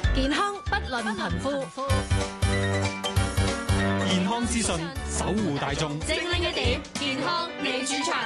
健康不論貧富， 健康資訊守護大眾， 精靈一點，健康你主場。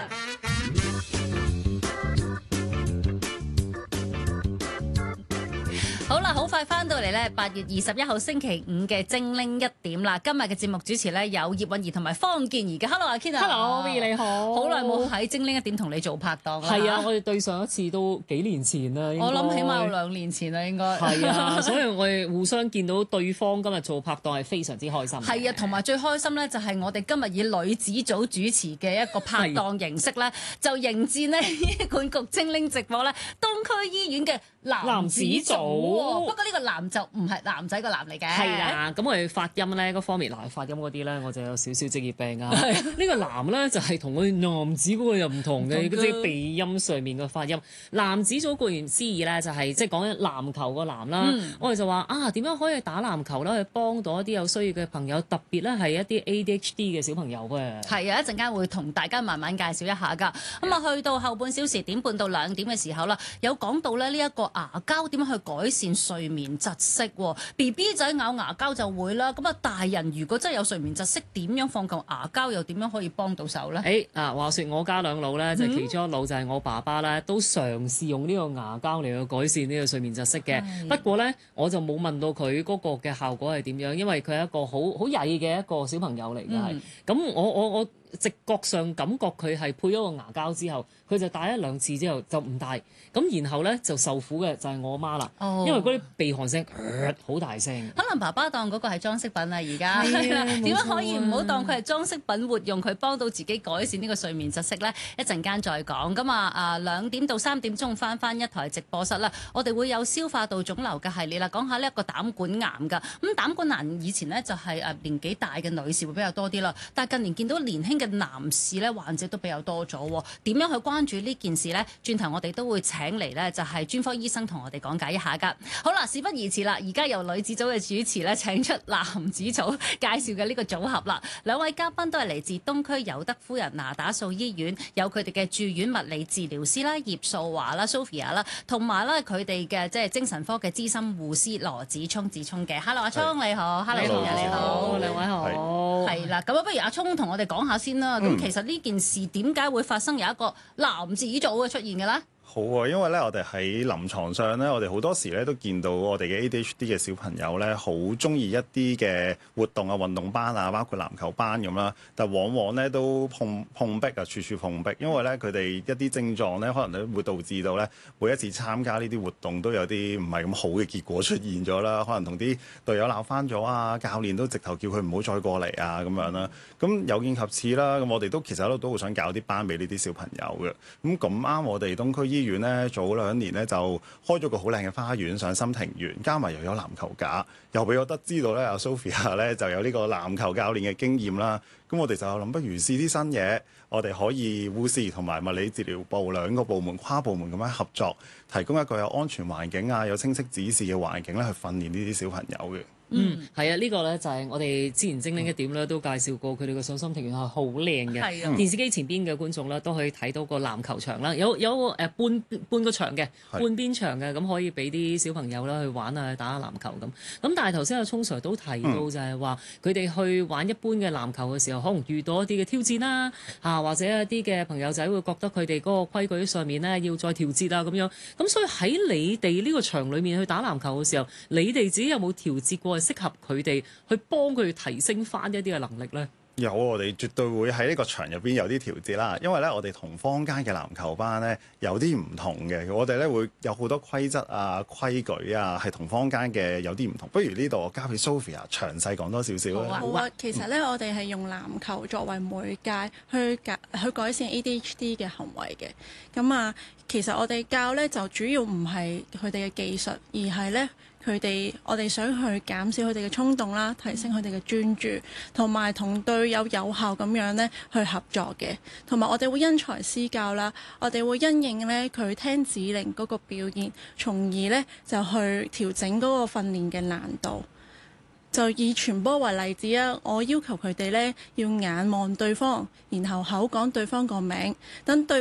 好啦，好快翻到嚟咧，8月21號星期五嘅精靈一點啦。今日嘅節目主持咧有葉韻儀同埋方健儀嘅。Hello， 阿 Ken 啊 Hello， 你好。 好耐冇喺精靈一點同你做拍檔啦。 係啊，我哋對上一次都幾年前啦。 我諗起碼有2年前啦，應該。 係啊，所以我哋互相見到對方今日做拍檔係非常之開心。 係啊，同埋最開心咧就係我哋今日以女子組主持嘅一個拍檔形式咧，就迎戰呢醫管局精靈直播咧東區醫院嘅男子組。不過呢個男就唔係男仔個男嚟嘅。 係啦，咁我哋發音咧嗰方面，發音嗰啲咧我就有少少職業病啊。呢個男咧就係同佢男子嗰個又唔同嘅，嗰啲鼻音上面嘅發音。男子組顧名思義咧就係即係講緊籃球個男啦。我哋就話啊，點樣可以打籃球咧去幫到一啲有需要嘅朋友，特別咧係一啲 ADHD 嘅小朋友嘅。 係啊，一陣間會同大家慢慢介紹一下㗎。咁啊，去到後半小時1點半到2點嘅時候啦，有講到咧呢一個牙膠點樣去改善睡眠窒息喎。BB 仔咬牙膠就會啦，咁啊大人如果真係有睡眠窒息，點樣放嚿牙膠又點樣可以幫到手咧？ 話說我家兩老咧，就其中一老就係我爸爸咧，都嘗試用呢個牙膠嚟去改善呢個睡眠窒息嘅。不過咧，我就冇問到佢嗰個嘅效果係點樣，因為佢係一個好曳嘅一個小朋友嚟嘅係。咁我直覺上感覺佢係配咗個牙膠之後，佢就戴1-2次之後就唔戴，咁然後咧就受苦嘅就係我媽啦，因為嗰啲鼻鼾聲好大聲。 可能爸爸當嗰個係裝飾品啊，而家點樣可以唔好當佢係裝飾品活用佢幫到自己改善呢個睡眠窒息咧？一陣間再講。咁啊2點到3點鐘翻一台直播室啦，我哋會有消化道腫瘤嘅系列啦，講下呢一個膽管癌㗎。咁膽管癌以前咧就係年紀大嘅女士會比較多啲啦，但係近年見到年輕嘅男士咧患者都比較多咗喎。點樣去關注呢件事呢？轉頭我哋都會請嚟呢，就係專科醫生同我哋講解一下㗎。好啦，事不宜遲啦，而家由女子組嘅主持咧請出男子組介紹嘅呢個組合啦。2位嘉賓都係嚟自東區尤德夫人那打素醫院，有佢哋嘅住院物理治療師啦葉素華啦 Sophia 啦，同埋咧佢哋嘅即係精神科嘅資深護師羅子聰嘅。Hello 阿聰你好 ，Hello 你好， 兩位好。 係啦，咁不如阿聰同我哋講下先啦。咁其實呢件事點解會發生有一個男子組嘅出現嘅咧？ 好啊，因為咧我哋喺臨床上咧，我哋好多時咧都見到我哋嘅 ADHD 嘅小朋友咧，好中意一啲嘅活動啊、運動班啊，包括籃球班咁啦。但往往咧都碰壁啊，處處碰壁，因為咧佢哋一啲症狀咧，可能都會導致到咧每一次參加呢啲活動都有啲唔係咁好嘅結果出現咗啦。可能同啲隊友鬧翻咗啊，教練都直頭叫佢唔好再過嚟啊咁樣啦。咁有見及此啦，咁我哋都其實都好想搞啲班俾呢啲小朋友嘅。咁啱我哋東區醫院咧早2年咧就開咗個好靚嘅花園上心庭園，加埋又有籃球架，又俾我得知道咧阿 Sophia 咧就有呢個籃球教練嘅經驗啦。咁我哋就諗不如試啲新嘢，我哋可以護士同埋物理治療部2個部門跨部門咁樣合作，提供一個有安全環境啊、有清晰指示嘅環境咧去訓練呢啲小朋友嘅。 係啊，呢個咧就係我哋之前精靈一點咧都介紹過，佢哋嘅上心庭園係好靚嘅。電視機前邊嘅觀眾咧都可以睇到個籃球場啦，有半個場嘅，半邊場嘅，咁可以俾啲小朋友啦去玩啊，去打下籃球咁。咁但係頭先阿聰 Sir 都提到就係話，佢哋去玩一般嘅籃球嘅時候，可能遇到一啲嘅挑戰啦，或者一啲嘅朋友仔會覺得佢哋嗰個規矩上面咧要再調節啊咁樣。咁所以喺你哋呢個場裡面去打籃球嘅時候，你哋自己有冇調節過？適合佢哋去幫佢提升翻一啲嘅能力咧？ 有，我哋絕對會喺呢個場入邊有啲調節啦。因為咧，我哋同坊間嘅籃球班咧有啲唔同嘅。我哋咧會有好多規則啊、規矩啊，係同坊間嘅有啲唔同。不如呢度我交俾 Sophia 詳細講多少少啦。 好啊，其實咧我哋係用籃球作為媒介去改善 ADHD 嘅行為嘅。咁啊，其實我哋教咧就主要唔係佢哋嘅技術，而係咧我哋想去減少佢哋嘅衝動啦，提升佢哋嘅專注，同埋同隊友有效咁樣咧去合作嘅。同埋我哋會因材施教啦，我哋會因應咧佢聽指令嗰個表現，從而咧就去調整嗰個訓練嘅難度。就以傳波為例子啊，我要求佢哋咧要眼望對方，然後口講對方個名，等對